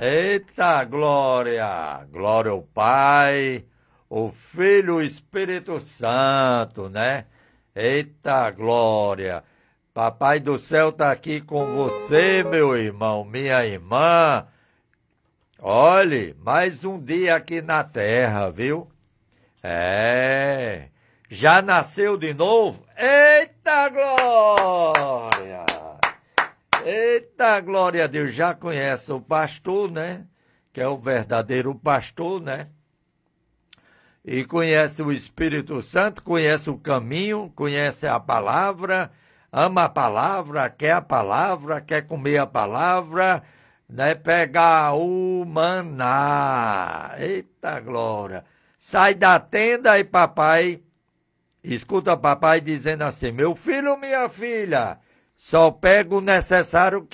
Eita, glória! Glória ao Pai, o Filho e o Espírito Santo, né? Eita, glória! Papai do céu tá aqui com você, meu irmão, minha irmã. Olhe, mais um dia aqui na terra, viu? Já nasceu de novo? Eita, glória! Eita, glória a Deus, já conhece o pastor, né? Que é o verdadeiro pastor, né? E conhece o Espírito Santo, conhece o caminho, conhece a palavra, ama a palavra, quer comer a palavra, né? Pegar o maná. Eita, glória! Sai da tenda e papai, escuta papai dizendo assim, meu filho, minha filha, só pega o necessário